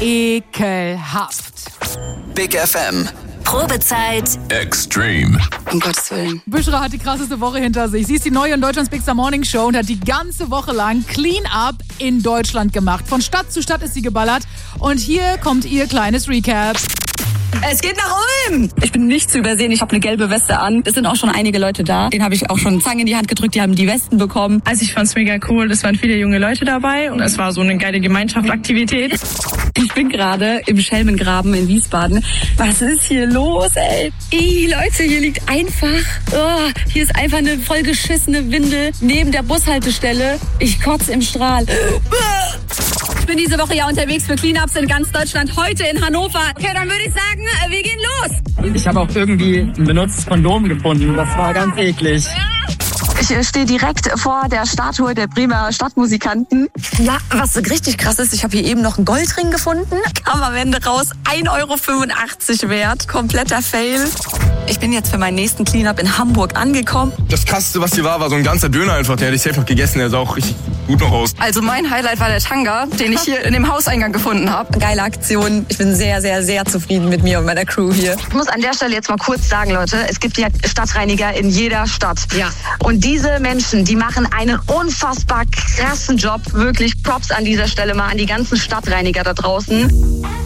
ekelhaft. Big FM. Probezeit. Extreme. Um Gottes Willen. Bushra hat die krasseste Woche hinter sich. Sie ist die neue in Deutschlands Big Star Morning Show und hat die ganze Woche lang Clean-Up in Deutschland gemacht. Von Stadt zu Stadt ist sie geballert. Und hier kommt ihr kleines Recap. Es geht nach Ulm! Ich bin nicht zu übersehen, ich habe eine gelbe Weste an. Es sind auch schon einige Leute da. Denen habe ich auch schon Zange in die Hand gedrückt, die haben die Westen bekommen. Also ich fand's mega cool, es waren viele junge Leute dabei und es war so eine geile Gemeinschaftsaktivität. Ich bin gerade im Schelmengraben in Wiesbaden. Was ist hier los, ey? Leute, hier liegt hier ist einfach eine vollgeschissene Windel neben der Bushaltestelle. Ich kotze im Strahl. Ich bin diese Woche ja unterwegs für Cleanups in ganz Deutschland, heute in Hannover. Okay, dann würde ich sagen, wir gehen los. Ich habe auch irgendwie ein benutztes Kondom gefunden. Das war ganz eklig. Ich stehe direkt vor der Statue der Bremer Stadtmusikanten. Ja, was richtig krass ist, ich habe hier eben noch einen Goldring gefunden. Kam am Ende raus, 1,85 € wert. Kompletter Fail. Ich bin jetzt für meinen nächsten Cleanup in Hamburg angekommen. Das Krasseste, was hier war so ein ganzer Döner einfach. Der hätte ich safe noch gegessen, der sah auch richtig gut noch aus. Also mein Highlight war der Tanga, den ich hier in dem Hauseingang gefunden habe. Geile Aktion. Ich bin sehr, sehr, sehr zufrieden mit mir und meiner Crew hier. Ich muss an der Stelle jetzt mal kurz sagen, Leute, es gibt ja Stadtreiniger in jeder Stadt. Ja. Und diese Menschen, die machen einen unfassbar krassen Job. Wirklich Props an dieser Stelle mal an die ganzen Stadtreiniger da draußen.